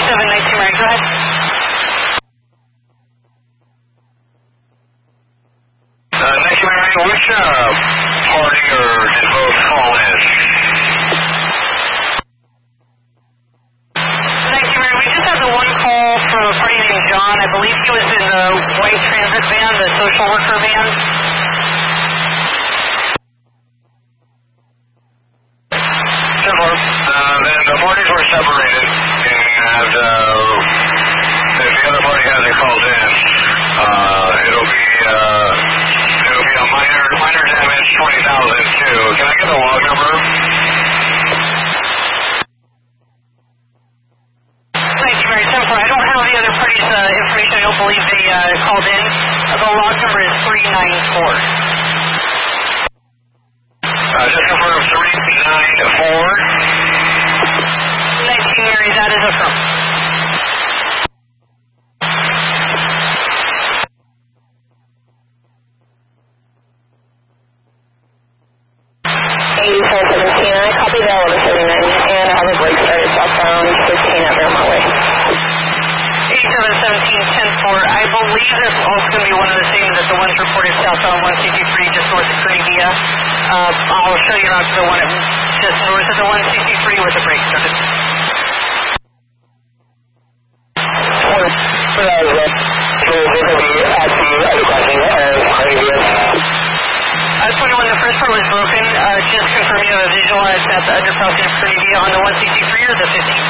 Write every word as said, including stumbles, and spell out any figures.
seven nineteen Mary, go ahead. Uh, nineteen Mary, which uh, party or did both call in? nineteen Mary, we just had the one call from a party named John. I believe he was in the white transit van, the social worker van. Similar. Uh, then the parties were separated, and uh, if the other party hasn't called in, uh, it'll be uh, it'll be a minor minor damage twenty thousand too. Can I get a log number? Thank you, Mary. ten four. I don't have the other party's uh, information. I don't believe they uh, called in. The log number is three nine four. Uh, just confirm three nine four. nineteen Mary, that is affirmed. eighty-four seventeen, I copy the eleven seventy-nine, and I have a break started southbound fifteen at Fairmont Way. eighty-seven seventeen ten four. I believe this is also going to be one of the same that the ones reported southbound one sixty-three just north of Trinivia. Uh, I'll show you out to the one just north of the one sixty-three with the brake started. For that, uh, so we're going to be asking you other questions as previous. Uh, twenty-one, the first part was broken. Uh, just confirm you have a visual as at the undercrossing of Trinivia on the one sixty-three or the fifteen?